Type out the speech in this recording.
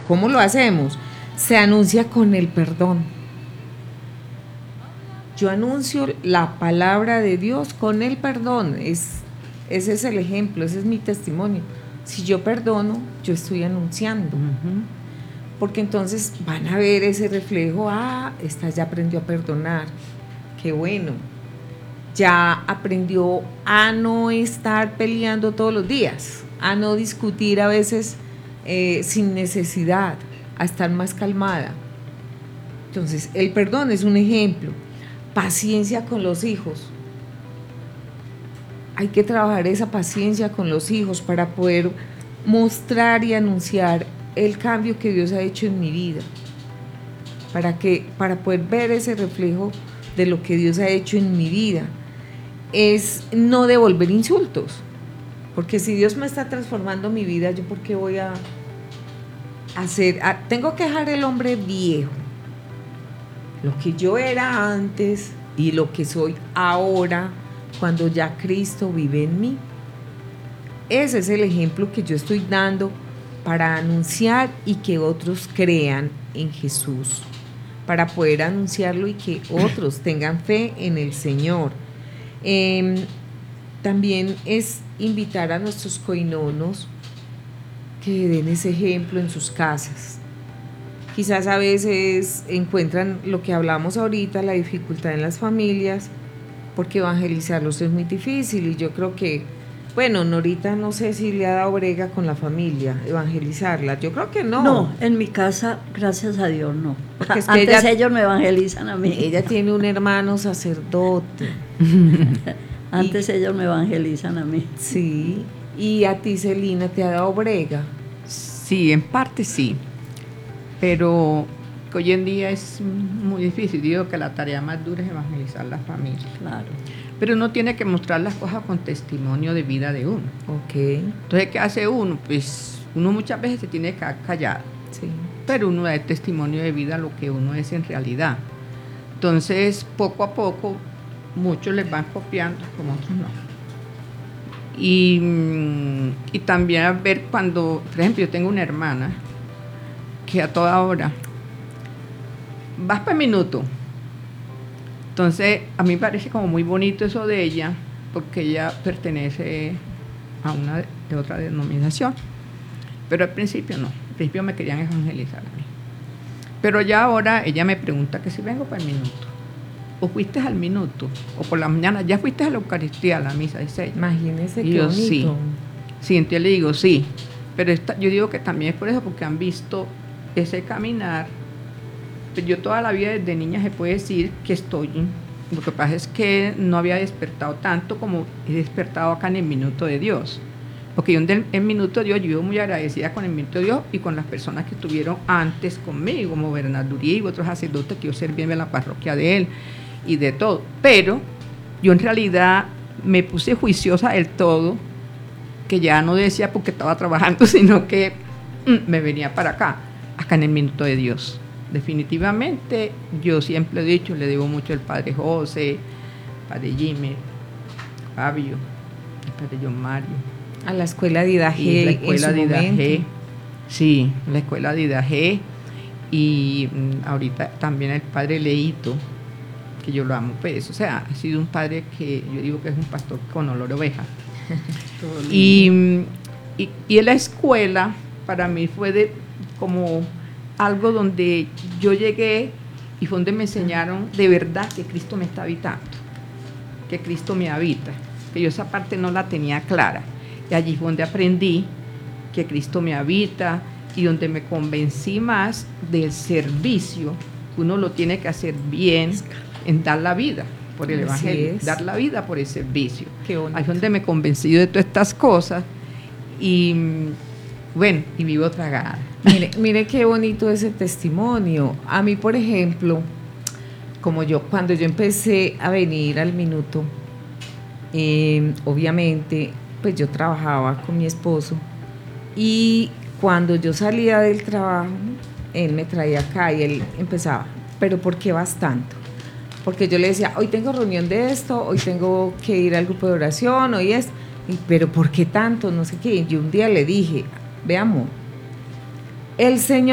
¿Cómo lo hacemos? Se anuncia con el perdón. Yo anuncio la palabra de Dios con el perdón. Ese es el ejemplo, ese es mi testimonio. Si yo perdono, yo estoy anunciando. Porque entonces van a ver ese reflejo, esta ya aprendió a perdonar, qué bueno, ya aprendió a no estar peleando todos los días, a no discutir a veces sin necesidad, a estar más calmada. Entonces, el perdón es un ejemplo. Paciencia con los hijos. Hay que trabajar esa paciencia con los hijos para poder mostrar y anunciar el cambio que Dios ha hecho en mi vida, para poder ver ese reflejo de lo que Dios ha hecho en mi vida. Es no devolver insultos, porque si Dios me está transformando mi vida, ¿yo por qué voy a hacer? Tengo que dejar el hombre viejo, lo que yo era antes y lo que soy ahora, cuando ya Cristo vive en mí. Ese es el ejemplo que yo estoy dando para anunciar y que otros crean en Jesús, para poder anunciarlo y que otros tengan fe en el Señor. También es invitar a nuestros coinonos que den ese ejemplo en sus casas. Quizás a veces encuentran lo que hablamos ahorita, la dificultad en las familias, porque evangelizarlos es muy difícil, y yo creo que, bueno, Norita no sé si le ha dado brega con la familia, evangelizarla, yo creo que no. No, en mi casa, gracias a Dios, no. Porque es que antes ellos me evangelizan a mí. Ella tiene un hermano sacerdote. Antes ellos me evangelizan a mí. Sí, y a ti, Celina, ¿te ha dado brega? Sí, en parte sí, pero hoy en día es muy difícil. Digo que la tarea más dura es evangelizar las familias. Claro. Pero uno tiene que mostrar las cosas con testimonio de vida de uno. Ok. Entonces, ¿qué hace uno? Pues uno muchas veces se tiene que quedar callado. Sí. Pero uno da testimonio de vida lo que uno es en realidad. Entonces, poco a poco, muchos les van copiando, como otros no. Y también a ver cuando, por ejemplo, yo tengo una hermana que a toda hora, vas para el minuto. Entonces, a mí me parece como muy bonito eso de ella, porque ella pertenece a una de otra denominación. Pero al principio no, al principio me querían evangelizar a mí. Pero ya ahora ella me pregunta que si vengo para el minuto, o fuiste al minuto, o por la mañana, ya fuiste a la Eucaristía, a la misa, dice ella. Imagínese y qué yo, bonito. Sí, entonces le digo, sí, pero yo digo que también es por eso, porque han visto ese caminar. Pero yo toda la vida desde niña se puede decir que lo que pasa es que no había despertado tanto como he despertado acá en el Minuto de Dios. Porque yo en el Minuto de Dios, yo vivo muy agradecida con el Minuto de Dios y con las personas que estuvieron antes conmigo, como Bernardo Uribe y otros sacerdotes que yo serví en la parroquia de él y de todo. Pero yo en realidad me puse juiciosa del todo, que ya no decía porque estaba trabajando, sino que me venía para acá en el Minuto de Dios. Definitivamente, yo siempre he dicho, le debo mucho al Padre José, al Padre Jimmy, Fabio, al Padre John Mario. A la escuela de Idagé. La escuela de Idagé. Sí, la escuela de Idagé. Y ahorita también al Padre Leito, que yo lo amo. Pues, o sea, ha sido un padre que yo digo que es un pastor con olor a oveja. y en la escuela, para mí fue como algo donde yo llegué y fue donde me enseñaron de verdad que Cristo me está habitando, que Cristo me habita, que yo esa parte no la tenía clara. Y allí fue donde aprendí que Cristo me habita y donde me convencí más del servicio, que uno lo tiene que hacer bien, en dar la vida por el Evangelio, dar la vida por el servicio. Ahí fue donde me convencí de todas estas cosas y bueno, y vivo tragada. Mire qué bonito ese testimonio. A mí, por ejemplo, cuando yo empecé a venir al Minuto, obviamente, pues yo trabajaba con mi esposo, y cuando yo salía del trabajo, él me traía acá y él empezaba, ¿pero por qué vas tanto? Porque yo le decía, hoy tengo reunión de esto, hoy tengo que ir al grupo de oración, hoy es, pero ¿por qué tanto? No sé qué. Y yo un día le dije, ve amor, el Señor